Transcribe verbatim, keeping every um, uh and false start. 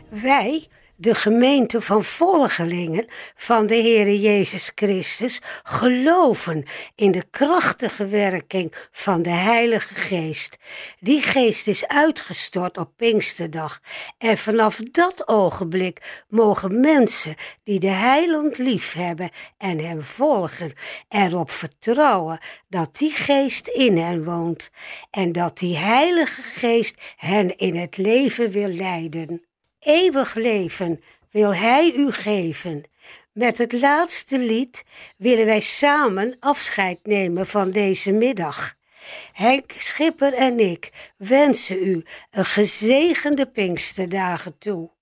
Wij, de gemeente van volgelingen van de Heere Jezus Christus, geloven in de krachtige werking van de Heilige Geest. Die geest is uitgestort op Pinksterdag en vanaf dat ogenblik mogen mensen die de Heiland liefhebben en hem volgen, erop vertrouwen dat die geest in hen woont en dat die Heilige Geest hen in het leven wil leiden. Eeuwig leven wil Hij u geven. Met het laatste lied willen wij samen afscheid nemen van deze middag. Henk Schipper en ik wensen u een gezegende Pinksterdagen toe.